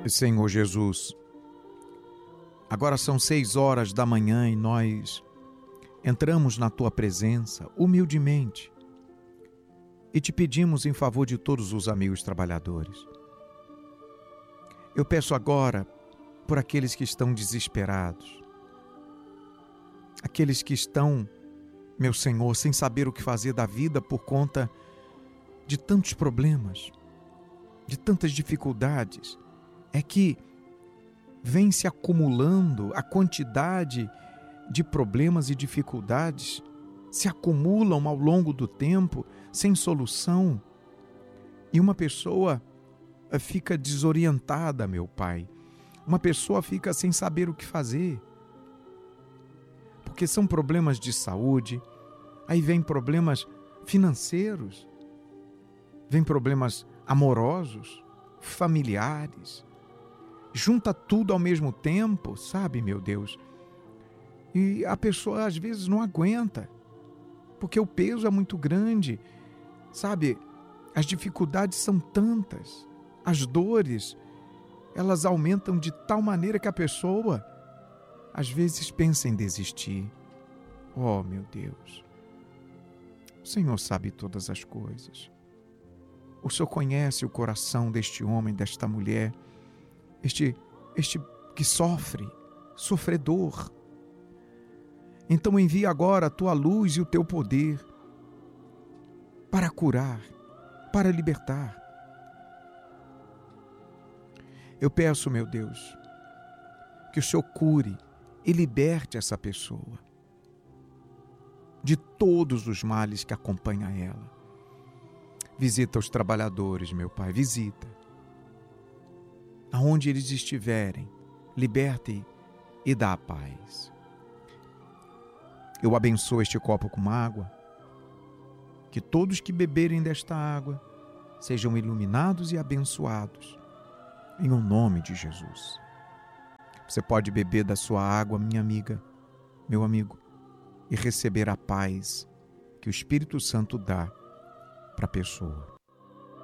Senhor Jesus, agora são 6 horas da manhã e nós entramos na Tua presença humildemente e te pedimos em favor de todos os amigos trabalhadores. Eu peço agora por aqueles que estão desesperados, aqueles que estão, meu Senhor, sem saber o que fazer da vida por conta de tantos problemas, de tantas dificuldades. É que vem se acumulando a quantidade de problemas e dificuldades, se acumulam ao longo do tempo, sem solução. E uma pessoa fica desorientada, meu Pai. Uma pessoa fica sem saber o que fazer. Porque são problemas de saúde, aí vem problemas financeiros, vem problemas amorosos, familiares. Junta tudo ao mesmo tempo, sabe, meu Deus? E a pessoa às vezes não aguenta, porque o peso é muito grande, sabe? As dificuldades são tantas, as dores, elas aumentam de tal maneira que a pessoa às vezes pensa em desistir. Oh, meu Deus! O Senhor sabe todas as coisas. O Senhor conhece o coração deste homem, desta mulher, este que sofre, sofredor. Então envia agora a Tua luz e o Teu poder para curar, para libertar. Eu peço, meu Deus, que o Senhor cure e liberte essa pessoa de todos os males que acompanham ela. Visita os trabalhadores, meu Pai, visita. Aonde eles estiverem, liberte e dá a paz. Eu abençoo este copo com água, que todos que beberem desta água sejam iluminados e abençoados, em o nome de Jesus. Você pode beber da sua água, minha amiga, meu amigo, e receber a paz que o Espírito Santo dá para a pessoa.